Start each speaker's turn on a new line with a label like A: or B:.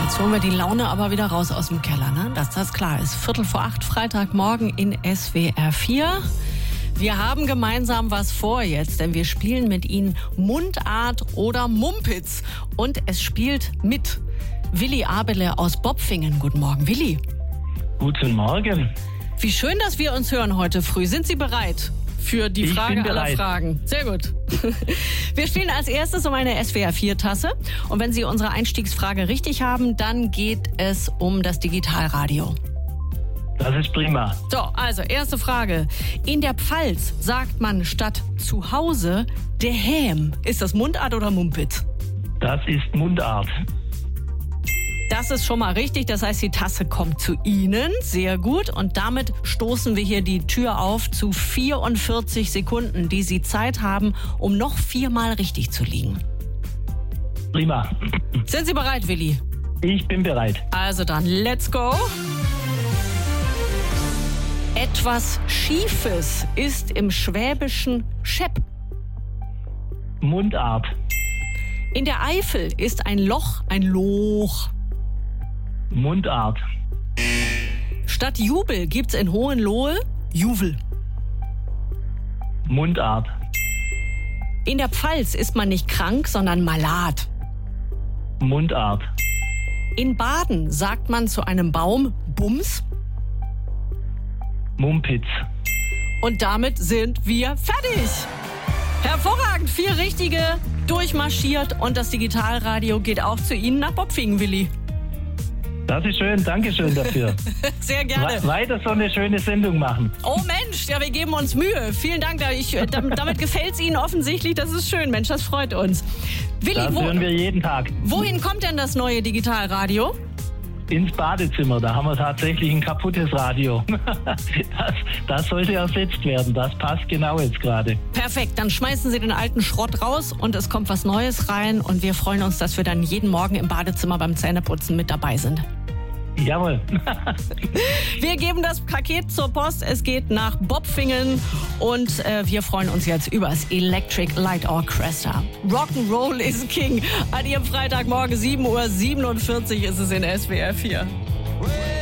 A: Jetzt holen wir die Laune aber wieder raus aus dem Keller, ne? Dass das klar ist. 7:45 Freitagmorgen in SWR 4. Wir haben gemeinsam was vor jetzt, denn wir spielen mit Ihnen Mundart oder Mumpitz. Und es spielt mit Willi Abele aus Bopfingen. Guten Morgen, Willi.
B: Guten Morgen.
A: Wie schön, dass wir uns hören heute früh. Sind Sie bereit für die Frage aller Fragen? Sehr gut. Wir spielen als erstes um eine SWR4-Tasse. Und wenn Sie unsere Einstiegsfrage richtig haben, dann geht es um das Digitalradio.
B: Das ist prima.
A: So, also erste Frage. In der Pfalz sagt man statt zu Hause der Häm. Ist das Mundart oder Mumpitz?
B: Das ist Mundart.
A: Das ist schon mal richtig. Das heißt, die Tasse kommt zu Ihnen. Sehr gut. Und damit stoßen wir hier die Tür auf zu 44 Sekunden, die Sie Zeit haben, um noch 4-mal richtig zu liegen.
B: Prima.
A: Sind Sie bereit, Willi?
B: Ich bin bereit.
A: Also dann, let's go. Etwas Schiefes ist im Schwäbischen Schepp.
B: Mundart.
A: In der Eifel ist ein Loch ein Loch.
B: Mundart.
A: Statt Jubel gibt's in Hohenlohe Juwel.
B: Mundart.
A: In der Pfalz ist man nicht krank, sondern malat.
B: Mundart.
A: In Baden sagt man zu einem Baum Bums.
B: Mumpitz.
A: Und damit sind wir fertig. Hervorragend, 4 richtige, durchmarschiert und das Digitalradio geht auch zu Ihnen nach Bopfingen, Willi.
B: Das ist schön, Dankeschön dafür.
A: Sehr gerne.
B: Weiter so eine schöne Sendung machen.
A: Oh Mensch, ja, wir geben uns Mühe. Vielen Dank, damit gefällt es Ihnen offensichtlich. Das ist schön, Mensch, das freut uns. Willi,
B: Das hören wir jeden Tag.
A: Wohin kommt denn das neue Digitalradio?
B: Ins Badezimmer, da haben wir tatsächlich ein kaputtes Radio. Das sollte ersetzt werden, das passt genau jetzt gerade.
A: Perfekt, dann schmeißen Sie den alten Schrott raus und es kommt was Neues rein und wir freuen uns, dass wir dann jeden Morgen im Badezimmer beim Zähneputzen mit dabei sind.
B: Jawohl.
A: Wir geben das Paket zur Post, es geht nach Bopfingen und wir freuen uns jetzt über das Electric Light Orchestra. Rock'n'Roll is King. An Ihrem Freitagmorgen 7:47 Uhr ist es in SWR 4.